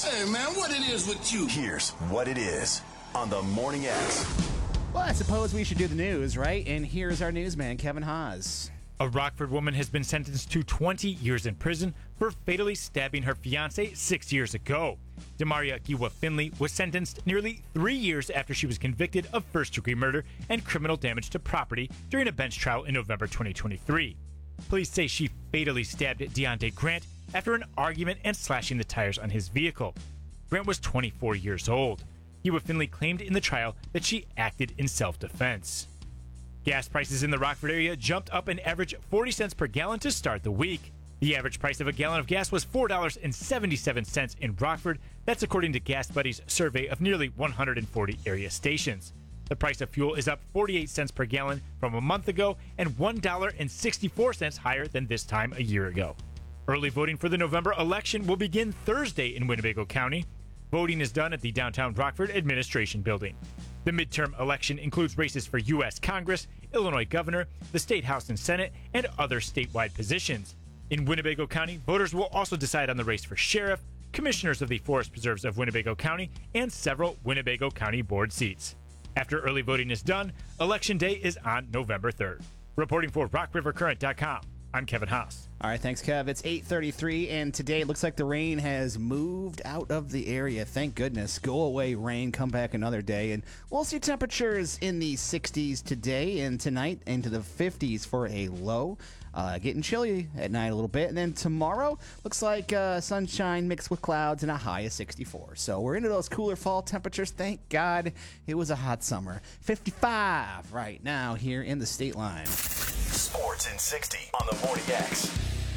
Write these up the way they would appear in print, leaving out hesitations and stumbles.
Hey, man, what it is with you? Here's what it is on the Morning X. Well, I suppose we should do the news, right? And here's our newsman, Kevin Haas. A Rockford woman has been sentenced to 20 years in prison for fatally stabbing her fiancé 6 years ago. Demaria Giwa Finley was sentenced nearly 3 years after she was convicted of first-degree murder and criminal damage to property during a bench trial in November 2023. Police say she fatally stabbed Deontay Grant after an argument and slashing the tires on his vehicle. Grant was 24 years old. Giwa Finley claimed in the trial that she acted in self-defense. Gas prices in the Rockford area jumped up an average 40 cents per gallon to start the week. The average price of a gallon of gas was $4.77 in Rockford. That's according to Gas Buddy's survey of nearly 140 area stations. The price of fuel is up 48 cents per gallon from a month ago and $1.64 higher than this time a year ago. Early voting for the November election will begin Thursday in Winnebago County. Voting is done at the downtown Rockford Administration Building. The midterm election includes races for U.S. Congress, Illinois Governor, the State House and Senate, and other statewide positions. In Winnebago County, voters will also decide on the race for sheriff, commissioners of the Forest Preserves of Winnebago County, and several Winnebago County board seats. After early voting is done, Election Day is on November 3rd. Reporting for RockRiverCurrent.com, I'm Kevin Haas. All right, thanks, Kev. It's 8:33, and today it looks like the rain has moved out of the area. Thank goodness. Go away, rain. Come back another day. And we'll see temperatures in the 60s today and tonight, into the 50s for a low. Getting chilly at night a little bit. And then tomorrow, looks like sunshine mixed with clouds and a high of 64. So we're into those cooler fall temperatures. Thank God it was a hot summer. 55 right now here in the state line. Sports in 60 on the Morning X.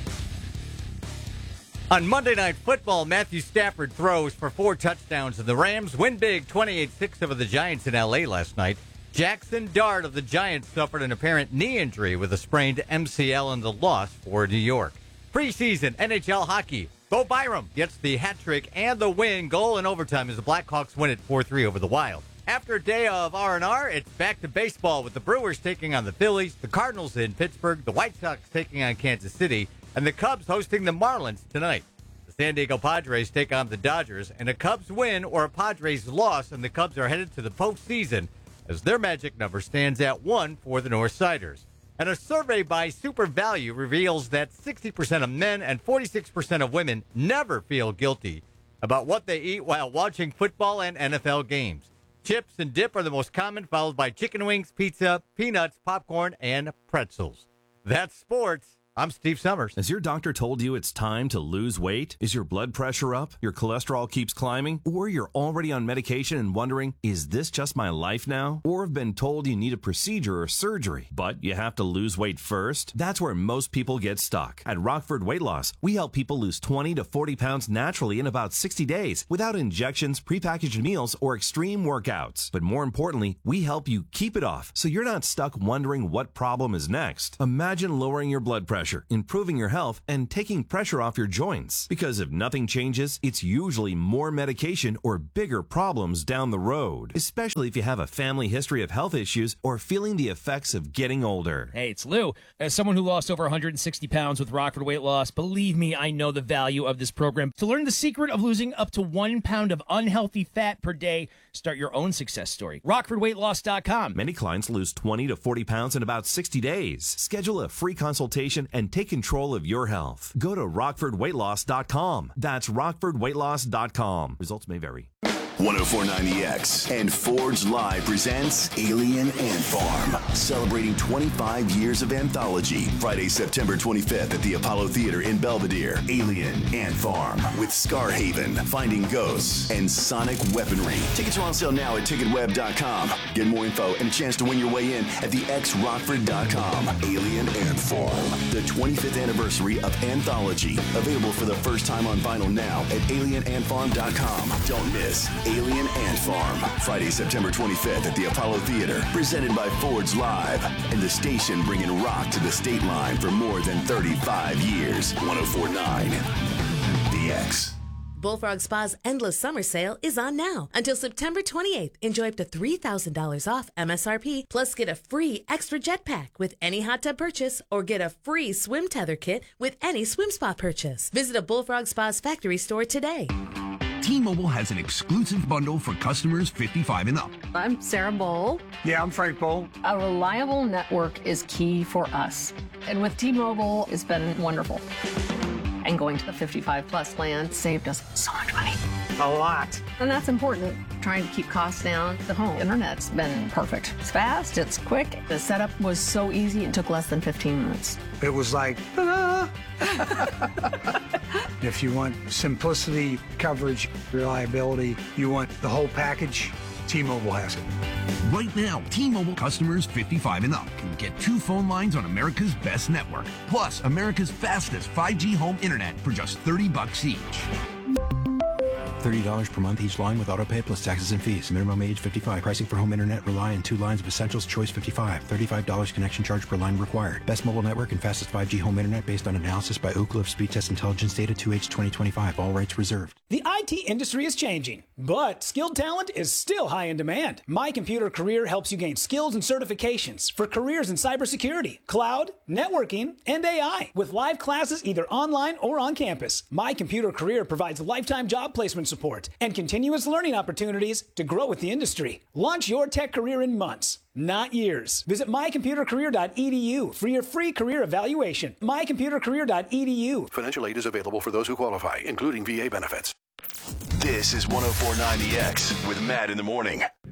On Monday Night Football, Matthew Stafford throws for 4 touchdowns, and the Rams win big 28-6 over the Giants in L.A. last night. Jackson Dart of the Giants suffered an apparent knee injury with a sprained MCL in the loss for New York. Preseason NHL hockey. Bo Byram gets the hat trick and the win goal in overtime as the Blackhawks win it 4-3 over the Wild. After a day of R&R, it's back to baseball with the Brewers taking on the Phillies, the Cardinals in Pittsburgh, the White Sox taking on Kansas City, and the Cubs hosting the Marlins tonight. The San Diego Padres take on the Dodgers, and a Cubs win or a Padres loss, and the Cubs are headed to the postseason as their magic number stands at 1 for the Northsiders. And a survey by Super Value reveals that 60% of men and 46% of women never feel guilty about what they eat while watching football and NFL games. Chips and dip are the most common, followed by chicken wings, pizza, peanuts, popcorn, and pretzels. That's sports. I'm Steve Summers. Has your doctor told you it's time to lose weight? Is your blood pressure up? Your cholesterol keeps climbing? Or you're already on medication and wondering, is this just my life now? Or have been told you need a procedure or surgery, but you have to lose weight first? That's where most people get stuck. At Rockford Weight Loss, we help people lose 20 to 40 pounds naturally in about 60 days without injections, prepackaged meals, or extreme workouts. But more importantly, we help you keep it off so you're not stuck wondering what problem is next. Imagine lowering your blood pressure, improving your health, and taking pressure off your joints. Because if nothing changes, it's usually more medication or bigger problems down the road, especially if you have a family history of health issues or feeling the effects of getting older. Hey, it's Lou. As someone who lost over 160 pounds with Rockford Weight Loss, believe me, I know the value of this program. To learn the secret of losing up to 1 pound of unhealthy fat per day, start your own success story. RockfordWeightLoss.com. Many clients lose 20 to 40 pounds in about 60 days. Schedule a free consultation and take control of your health. Go to RockfordWeightLoss.com. That's RockfordWeightLoss.com. Results may vary. 104.9 The X and Forge Live presents Alien Ant Farm, celebrating 25 years of anthology. Friday, September 25th at the Apollo Theater in Belvedere. Alien Ant Farm with Scarhaven, Finding Ghosts, and Sonic Weaponry. Tickets are on sale now at ticketweb.com. Get more info and a chance to win your way in at thexrockford.com. Alien Ant Farm, the 25th anniversary of Anthology. Available for the first time on vinyl now at alienantfarm.com. Don't miss Alien Ant Farm, Friday, September 25th at the Apollo Theater, presented by Forge Live, and the station bringing rock to the state line for more than 35 years. 104.9 The X. Bullfrog Spa's Endless Summer Sale is on now. Until September 28th, enjoy up to $3,000 off MSRP, plus get a free extra jetpack with any hot tub purchase, or get a free swim tether kit with any swim spa purchase. Visit a Bullfrog Spa's factory store today. T-Mobile has an exclusive bundle for customers 55 and up. I'm Sarah Bowl. Yeah, I'm Frank Bowl. A reliable network is key for us. And with T-Mobile, it's been wonderful. And going to the 55 plus plan saved us so much money. A lot. And that's important. Trying to keep costs down. The home internet's been perfect. It's fast, it's quick. The setup was so easy, it took less than 15 minutes. It was like, ta-da! If you want simplicity, coverage, reliability, you want the whole package, T-Mobile has it. Right now, T-Mobile customers 55 and up can get 2 phone lines on America's best network, plus America's fastest 5G home internet for just $30 each. $30 per month each line with autopay plus taxes and fees. Minimum age 55. Pricing for home internet rely on 2 lines of Essentials Choice 55. $35 connection charge per line required. Best mobile network and fastest 5G home internet based on analysis by Ookla of Speed Test Intelligence data 2H 2025. All rights reserved. The IT industry is changing, but skilled talent is still high in demand. My Computer Career helps you gain skills and certifications for careers in cybersecurity, cloud, networking, and AI. With live classes either online or on campus, My Computer Career provides lifetime job placement support and continuous learning opportunities to grow with the industry. Launch your tech career in months, not years. Visit mycomputercareer.edu for your free career evaluation. mycomputercareer.edu. Financial aid is available for those who qualify, including VA benefits. This is 104.9 The X with Matt in the morning.